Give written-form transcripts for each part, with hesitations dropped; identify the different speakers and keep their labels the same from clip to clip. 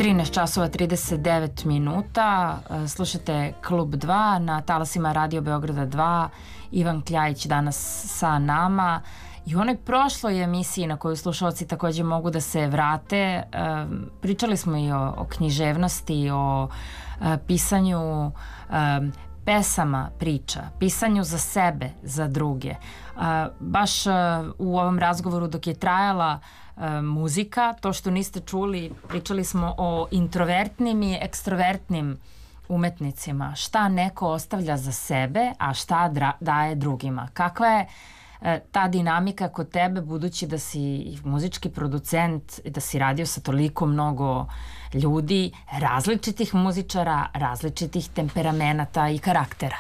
Speaker 1: 13 časova 39 minuta, slušate Klub 2 na talasima Radio Beograda 2. Ivan Kljajić danas sa nama. I u onoj prošloj emisiji na koju slušalci takođe mogu da se vrate, pričali smo i o književnosti, o pisanju pesama, priča, pisanju za sebe, za druge. Baš u ovom razgovoru dok je trajala muzika, to što niste čuli, pričali smo o introvertnim i ekstrovertnim umetnicima. Šta neko ostavlja za sebe, a šta daje drugima. Kakva je ta dinamika kod tebe, budući da si muzički producent, da si radio sa toliko mnogo ljudi, različitih muzičara, različitih temperamenata i karaktera?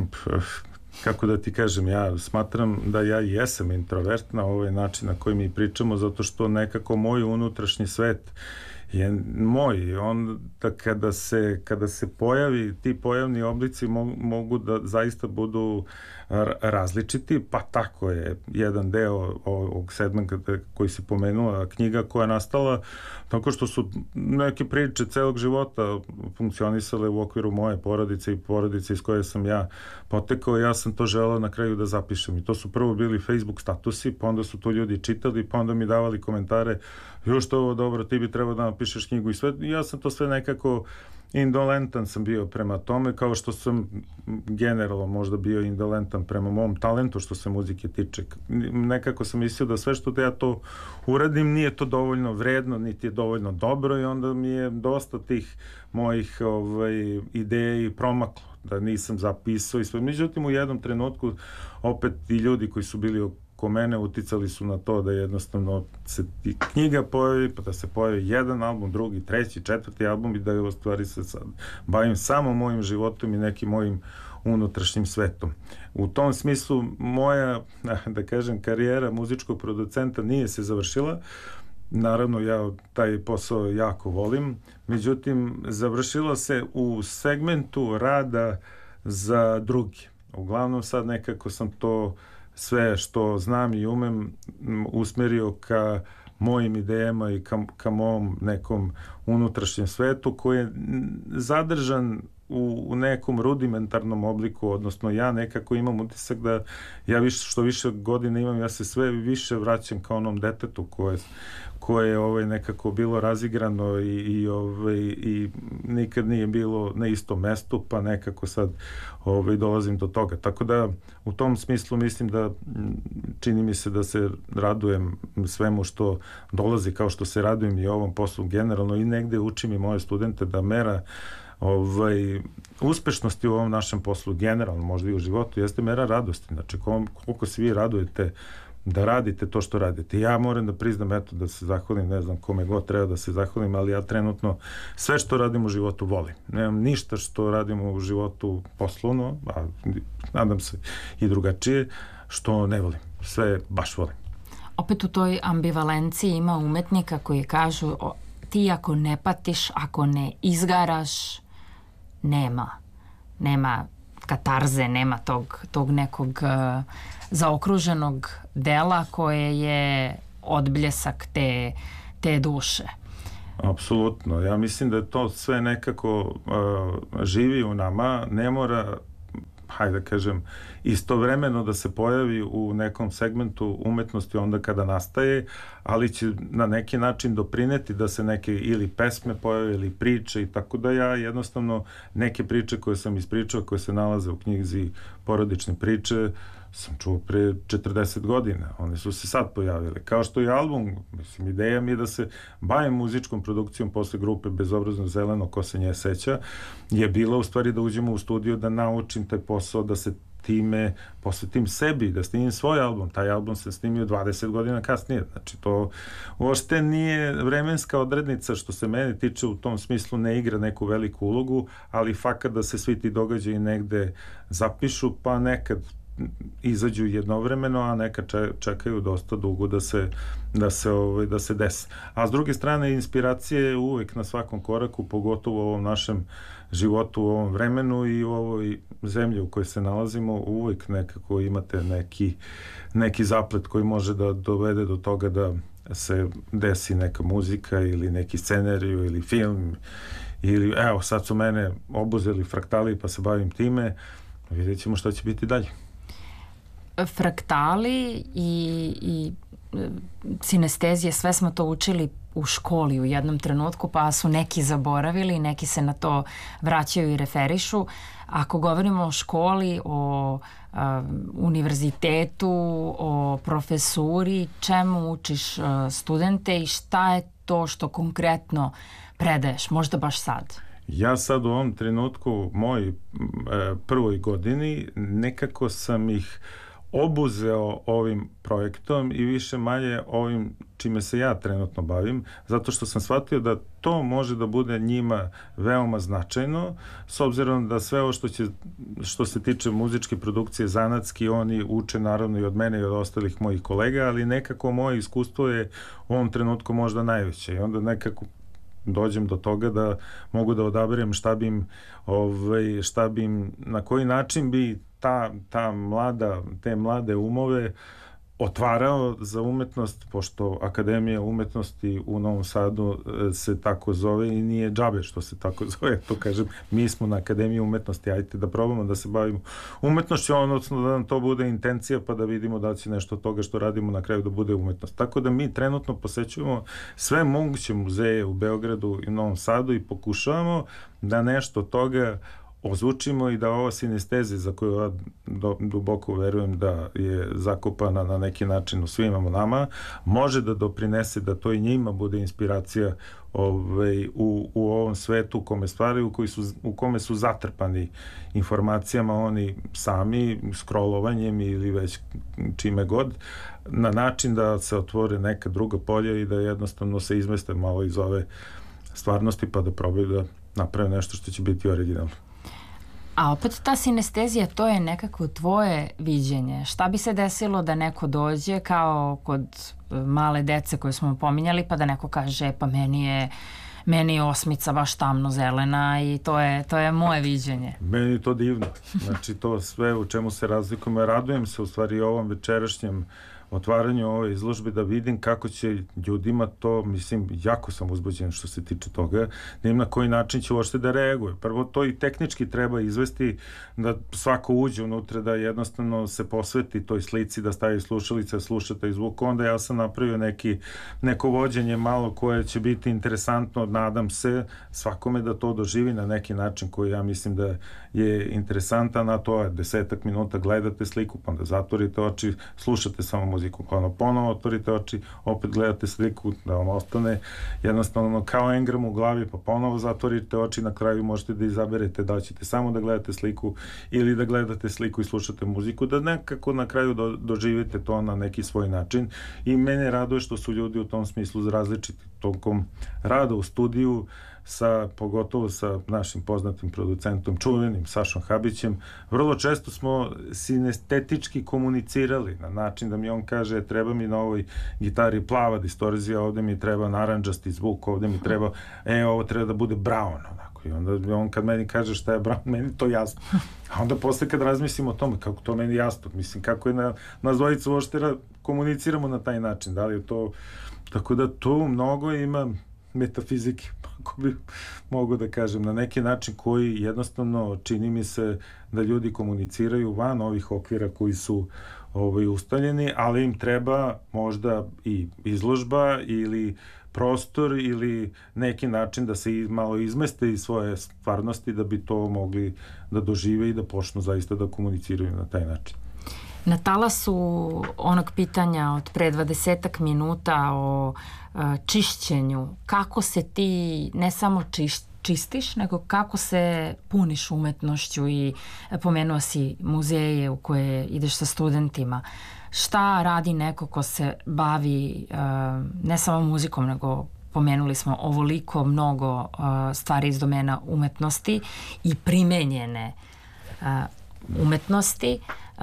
Speaker 2: Kako da ti kažem, ja smatram da ja jesam introvert na ovaj način na koji mi pričamo, zato što nekako moj unutrašnji svet je moj. On da kada se pojavi, ti pojavni oblici mogu da zaista budu različiti, pa tako je jedan deo ovog segmenta koji si pomenula, knjiga koja je nastala tako što su neke priče celog života funkcionisale u okviru moje porodice i porodice iz koje sam ja potekao. Ja sam to želeo na kraju da zapišem i to su prvo bili Facebook statusi, pa onda su to ljudi čitali, pa onda mi davali komentare, još to ovo dobro, ti bi trebao da napišeš knjigu i sve. Ja sam to sve nekako indolentan sam bio prema tome, kao što sam generalno možda bio indolentan prema mom talentu što se muzike tiče. Nekako sam mislio da sve što ja to uradim nije to dovoljno vredno, niti je dovoljno dobro i onda mi je dosta tih mojih ideja i promaklo, da nisam zapisao i sve. Međutim, u jednom trenutku opet i ljudi koji su bili oko mene uticali su na to da jednostavno se knjiga pojavi, pa da se pojavi jedan album, drugi, treći, četvrti album i da u stvari se sad bavim samo mojim životom i nekim mojim unutrašnjim svetom. U tom smislu moja, da kažem, karijera muzičkog producenta nije se završila. Naravno, ja taj posao jako volim, međutim, završila se u segmentu rada za drugi. Uglavnom sad nekako sam to sve što znam i umem usmerio ka mojim idejama i ka mom nekom unutrašnjem svetu koji je zadržan u nekom rudimentarnom obliku, odnosno ja nekako imam utisak da ja što više godina imam, ja se sve više vraćam ka onom detetu koje je nekako bilo razigrano i nikad nije bilo na istom mestu, pa nekako sad dolazim do toga. Tako da u tom smislu mislim da čini mi se da se radujem svemu što dolazi, kao što se radujem i ovom poslu generalno i negde učim i moje studente da mera uspešnosti u ovom našem poslu generalno, možda i u životu, jeste mera radosti. Znači, koliko se vi radujete da radite to što radite. Ja moram da priznam, eto, da se zahvalim, ne znam kome god treba da se zahvalim, ali ja trenutno sve što radim u životu volim. Nemam ništa što radim u životu poslovno, a nadam se i drugačije, što ne volim. Sve baš volim.
Speaker 1: Opet u toj ambivalenciji ima umetnika koji kažu ti ako ne patiš, ako ne izgaraš, nema katarze, nema tog nekog zaokruženog dela koje je odbljesak te duše.
Speaker 2: Apsolutno. Ja mislim da to sve nekako živi u nama, ne mora, hajde da kažem, istovremeno da se pojavi u nekom segmentu umetnosti onda kada nastaje, ali će na neki način doprineti da se neke ili pesme pojave ili priče i tako da ja jednostavno neke priče koje sam ispričao, koje se nalaze u knjizi Porodične priče, sam čuo pre 40 godina. One su se sad pojavile. Kao što je album, mislim, ideja mi je da se bavim muzičkom produkcijom posle grupe Bezobrazno zeleno, ko se nje seća, je bila u stvari da uđemo u studio, da naučim taj posao, da se time posvetim sebi, da snimim svoj album. Taj album sam snimio 20 godina kasnije. Znači, to uopšte nije vremenska odrednica što se mene tiče, u tom smislu ne igra neku veliku ulogu, ali fakat da se svi ti događaji negde zapišu, pa nekad izađu jednovremeno, a neka čekaju dosta dugo da se desi. A s druge strane, inspiracija je uvek na svakom koraku, pogotovo u ovom našem životu, u ovom vremenu i u ovoj zemlji u kojoj se nalazimo, uvek nekako imate neki zaplet koji može da dovede do toga da se desi neka muzika ili neki scenariju ili film ili evo sad su mene obuzeli fraktali pa se bavim time, vidjet ćemo šta će biti dalje.
Speaker 1: Fraktali i sinestezije, sve smo to učili u školi u jednom trenutku, pa su neki zaboravili, neki se na to vraćaju i referišu. Ako govorimo o školi, o univerzitetu, o profesuri, čemu učiš studente i šta je to što konkretno predaješ, možda baš sad?
Speaker 2: Ja sad u ovom trenutku, moj prvoj godini, nekako sam ih obuzeo ovim projektom i više manje ovim čime se ja trenutno bavim, zato što sam shvatio da to može da bude njima veoma značajno, s obzirom da sve ovo što se tiče muzičke produkcije zanatski, oni uče naravno i od mene i od ostalih mojih kolega, ali nekako moje iskustvo je u ovom trenutku možda najveće i onda nekako dođem do toga da mogu da odaberem šta bi im, na koji način bi te mlade umove otvarao za umetnost, pošto Akademija umetnosti u Novom Sadu se tako zove i nije džabe što se tako zove, to kažem, mi smo na Akademiji umetnosti, ajte da probamo da se bavimo umetnošću, odnosno da nam to bude intencija pa da vidimo da će nešto od toga što radimo na kraju da bude umetnost. Tako da mi trenutno posećujemo sve moguće muzeje u Beogradu i Novom Sadu i pokušavamo da nešto od toga ozvučimo i da ova sinestezija za koju ja duboko verujem da je zakopana na neki način u svima nama, može da doprinese da to i njima bude inspiracija u ovom svetu u kome stvaraju, u kome su zatrpani informacijama oni sami, scrollovanjem ili već čime god, na način da se otvore neka druga polja i da jednostavno se izmeste malo iz ove stvarnosti pa da probaju da naprave nešto što će biti originalno.
Speaker 1: A opet ta sinestezija, to je nekako tvoje viđenje. Šta bi se desilo da neko dođe kao kod male dece koje smo pominjali, pa da neko kaže pa meni je osmica baš tamno zelena i to je moje viđenje.
Speaker 2: Meni je to divno. Znači to sve u čemu se razlikujemo. Radujem se u stvari ovom večerašnjem otvaranju ove izložbe da vidim kako će ljudima to, mislim, jako sam uzbuđen što se tiče toga, da im na koji način će uopšte da reaguje. Prvo, to i tehnički treba izvesti da svako uđe unutra, da jednostavno se posveti toj slici, da stavi slušalice, sluša taj zvuk. Onda ja sam napravio neko vođenje malo koje će biti interesantno, nadam se svakome da to doživi na neki način koji ja mislim da je interesantan, a to je 10 minuta gledate sliku, pa onda zatvorite oči, slušate samo muziku, pa onda ponovo otvorite oči, opet gledate sliku, da vam ostane jednostavno kao engram u glavi, pa ponovo zatvorite oči, na kraju možete da izaberete da ćete samo da gledate sliku ili da gledate sliku i slušate muziku, da nekako na kraju doživite to na neki svoj način i mene raduje što su ljudi u tom smislu različiti tokom rada u studiju, pogotovo sa našim poznatim producentom, čuvenim Sašom Habićem. Vrlo često smo sinestetički komunicirali na način da mi on kaže treba mi na ovoj gitari plava distorzija, ovde mi treba narandžasti zvuk, ovde mi treba, ovo treba da bude brown, onako. I onda on kad meni kaže šta je brown, meni to jasno. A onda posle kad razmislim o tome, kako to meni jasno, mislim, kako je nas dvojica uopšte komuniciramo na taj način, da li je to, tako da tu mnogo ima metafizike, ako bi mogu da kažem, na neki način koji jednostavno čini mi se da ljudi komuniciraju van ovih okvira koji su ustaljeni, ali im treba možda i izložba ili prostor ili neki način da se malo izmeste iz svoje stvarnosti da bi to mogli da dožive i da počnu zaista da komuniciraju na taj način.
Speaker 1: Na talasu onog pitanja od pre 20 minuta o čišćenju, kako se ti ne samo čistiš, nego kako se puniš umetnošću i pomenuo si muzeje u koje ideš sa studentima. Šta radi neko ko se bavi ne samo muzikom, nego pomenuli smo ovoliko mnogo stvari iz domena umetnosti i primenjene umetnosti,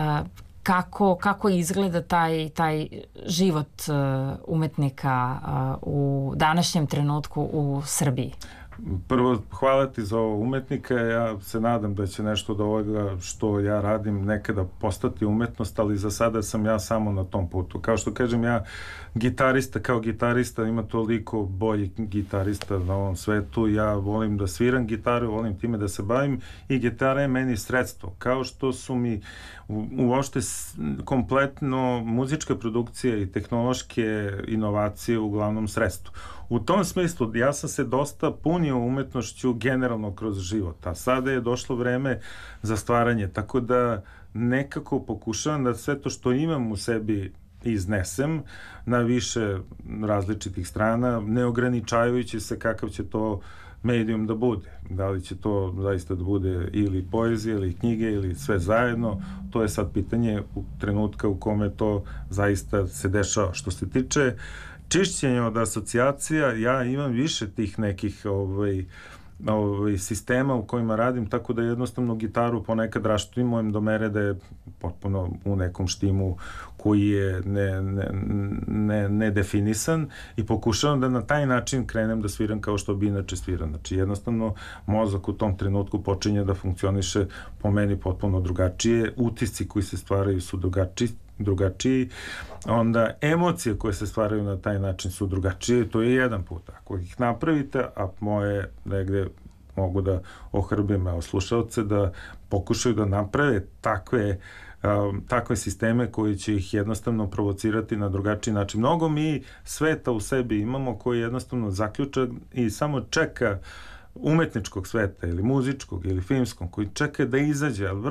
Speaker 1: kako izgleda taj život umetnika u današnjem trenutku u Srbiji?
Speaker 2: Prvo, hvala ti za ovo umetnika, ja se nadam da će nešto od ovoga što ja radim nekada postati umetnost, ali za sada sam ja samo na tom putu. Kao što kažem, ja kao gitarista ima toliko boljih gitarista na ovom svetu, ja volim da sviram gitaru, volim time da se bavim i gitara je meni sredstvo, kao što su mi uopšte kompletno muzička produkcija i tehnološke inovacije uglavnom sredstvo. U tom smislu ja sam se dosta punio umetnošću generalno kroz život, a sada je došlo vreme za stvaranje, tako da nekako pokušavam da sve to što imam u sebi iznesem na više različitih strana, ne ograničavajući se kakav će to medijum da bude. Da li će to zaista da bude ili poezija, ili knjige, ili sve zajedno, to je sad pitanje u trenutka u kome to zaista se dešava. Što se tiče čišćenja od asocijacija, ja imam više tih nekih sistema u kojima radim, tako da jednostavno gitaru ponekad raštimujem do mere da je potpuno u nekom štimu koji je nedefinisan i pokušavam da na taj način krenem da sviram kao što bi inače sviram. Znači jednostavno mozak u tom trenutku počinje da funkcioniše po meni potpuno drugačije, utisci koji se stvaraju su drugačiji, onda emocije koje se stvaraju na taj način su drugačije, to je jedan put. Ako ih napravite, a moje negde mogu da ohrbim slušalce da pokušaju da naprave takve sisteme koji će ih jednostavno provocirati na drugačiji način. Mnogo mi sveta u sebi imamo koji jednostavno zaključa i samo čeka umetničkog sveta ili muzičkog ili filmskog koji čeka da izađe, ali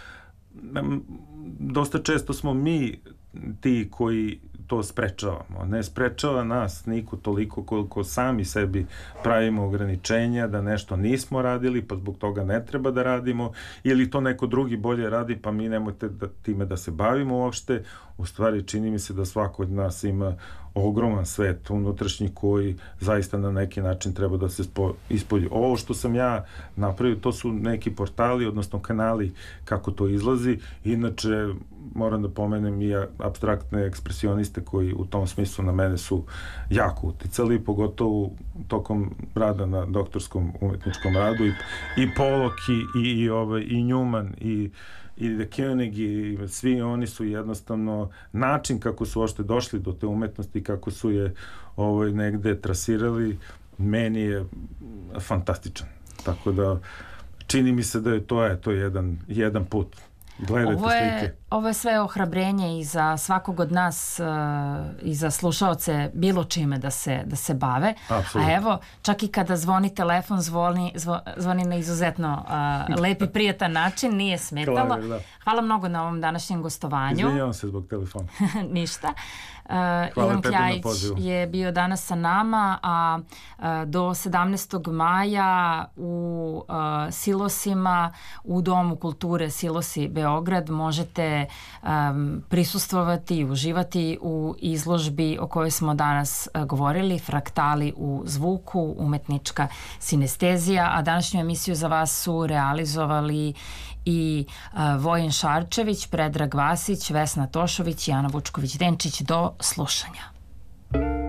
Speaker 2: dosta često smo mi ti koji to sprečavamo. Ne sprečava nas niko toliko koliko sami sebi pravimo ograničenja da nešto nismo radili, pa zbog toga ne treba da radimo, ili to neko drugi bolje radi, pa mi nemojte time da se bavimo uopšte. U stvari, čini mi se da svako od nas ima ogroman svet unutrašnji koji zaista na neki način treba da se ispolji. Ovo što sam ja napravio, to su neki portali, odnosno kanali kako to izlazi. Inače, moram da pomenem i apstraktne ekspresioniste koji u tom smislu na mene su jako uticali, pogotovo tokom rada na doktorskom umetničkom radu i Pollock i Newman i De Koenig i svi oni su jednostavno način kako su uopšte došli do te umetnosti, kako su je negde trasirali, meni je fantastičan. Tako da čini mi se da je to jedan put. Gledajte slike.
Speaker 1: Ovo je sve ohrabrenje i za svakog od nas i za slušaoce bilo čime da se bave.
Speaker 2: Absolutno.
Speaker 1: A evo, čak i kada zvoni telefon, zvoni na izuzetno lep i prijatan način, nije smetalo.
Speaker 2: Klaver, da.
Speaker 1: Hvala mnogo na ovom današnjem gostovanju.
Speaker 2: Izvinjavam se zbog telefona.
Speaker 1: Ništa. Ivan Kljajić je bio danas sa nama, a do 17. maja u Silosima, u Domu kulture Silosi Beograd možete prisustvovati i uživati u izložbi o kojoj smo danas govorili, Fraktali u zvuku, umetnička sinestezija, a današnju emisiju za vas su realizovali i Vojin Šarčević, Predrag Vasić, Vesna Tošović i Ana Vučković-Denčić. Do slušanja.